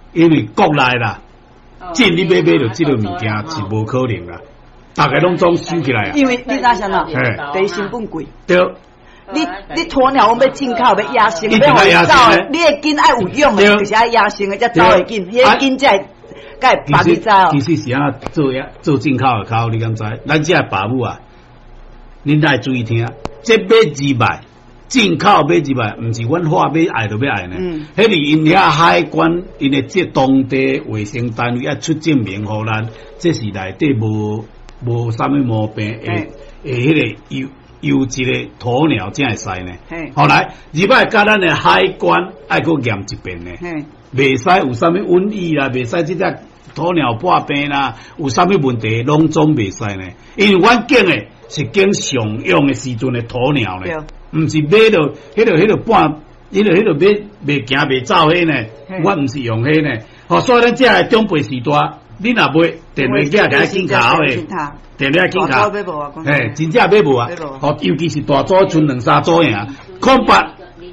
因为国内啦，进你买到这个物件是无可能啦，大家拢总收起来啊。 因为你知啥喏？第一成本贵。对。你鸵鸟我们要进口要野生，要互伊走的，你的筋爱有用的，就是爱野生的才走会紧，迄个筋才把你走。 其实是安做进口的口，你敢知？咱这爸母啊，恁爱注意听，这买2万，进口买2万，唔是阮话买爱就要爱呢。迄是因遐海关，因的这当地卫生单位要出证明互咱，这是内底无啥物毛病，迄个优质的鸵鸟才会使呢。后来2摆甲咱的海关爱搁验一遍呢，袂使有啥物瘟疫啦，袂使这只鸵鸟破病啦，有啥物问题拢总袂使呢。因为阮拣的是拣上用的时阵的鸵鸟呢，毋是买到迄个半，迄个袂行袂走迄呢，我毋是用迄呢。所以咱这中辈时代，你若买电话机甲进口的。电话警察，真正买无啊！尤其是大组剩2-3组呀，0800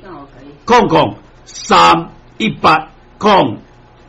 318 009，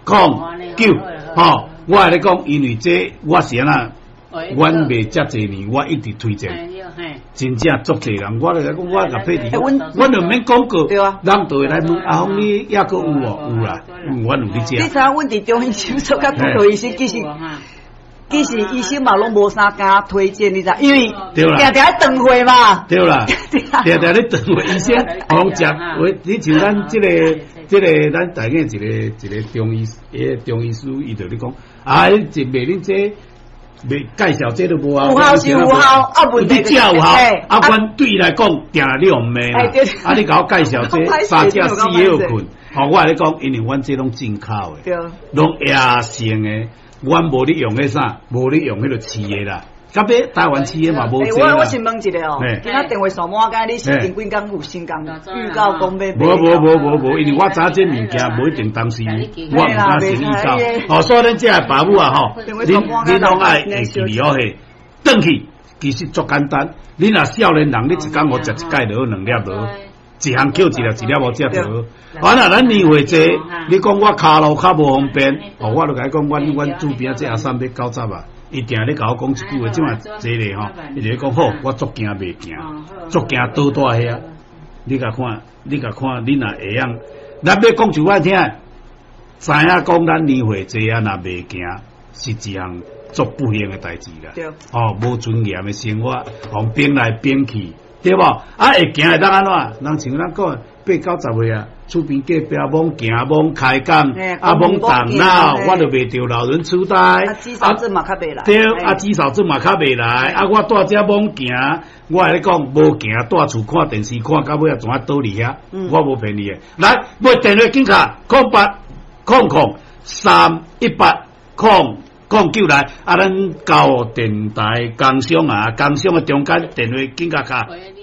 我来讲，因为这我是安阮袂遮济年，我一直推荐，真正足济人，我来讲，我甲配置，阮就免广告，人就会来问阿峰，你抑个有无？有啦，阮有你遮。 你知影，阮伫中医诊所甲骨科医生其实医生嘛拢无啥敢推荐，你知？因为定定等会嘛。 对啦，定定咧等会医生讲食，你像咱这个咱大概一个中医师，伊就咧讲，一卖恁这卖介绍这都无啊。 有效是有效，问题你有效，阮对伊来讲定你用命啦。你甲我介绍这3只4也有困，我来讲，因为阮这拢进口的，拢野生的。阮无咧用迄啥，无咧用迄个饲的啦。甲尾台湾饲的嘛无济啦。 我先问一个哦，今仔电话上满甲你先定几工有新工预告讲要买。 无，因为我知这物件无一定当时，我毋敢先预告。所以咱这个爸母啊吼，你拢爱会记哩好嘿。转去其实足简单，你若少年人，你一工我食一盖就2粒落。一项扣1粒，1粒无食着。完了，咱年岁济，你讲我骹路较无方便，我就甲你讲，阮主编这阿三要90啊，伊定咧甲我讲一句话，即嘛济咧吼，伊就讲好，我足惊袂行，足惊倒大遐。你甲看，你若会样，咱要讲就我听，知影讲咱年岁济啊，若袂行，是一项足不幸的代志啦。无尊严的生活，互变来变去。对无？会行会当安怎？人像咱讲8-90岁啊，厝边隔壁罔行罔开讲，罔动脑，我就袂着老人痴呆。 指扫证嘛较袂来。 对，指扫证嘛较袂来。我住遮罔行，我来讲无行，住厝看电视看，到尾啊怎啊倒伫遐？我无骗你的。来，买电话警卡0800 318 009来，咱交电台工商啊，工商的中间电话警卡卡。